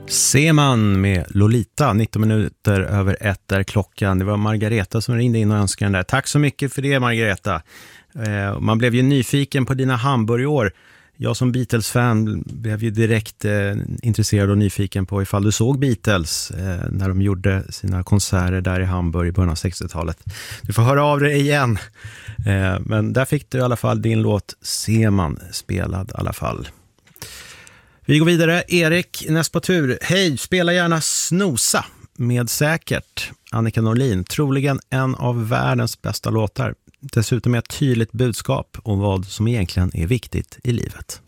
Seman med Lolita, 19 minuter över 1 är klockan. Det var Margareta som ringde in och önskade den där. Tack så mycket för det, Margareta. Man blev ju nyfiken på dina Hamburg-år. Jag som Beatles-fan blev ju direkt intresserad och nyfiken på ifall du såg Beatles när de gjorde sina konserter där i Hamburg i början av 60-talet. Du får höra av dig igen. Men där fick du i alla fall din låt Seman spelad i alla fall. Vi går vidare. Erik, näst på tur. Hej, spela gärna Snosa med Säkert. Annika Norlin, troligen en av världens bästa låtar. Dessutom är ett tydligt budskap om vad som egentligen är viktigt i livet.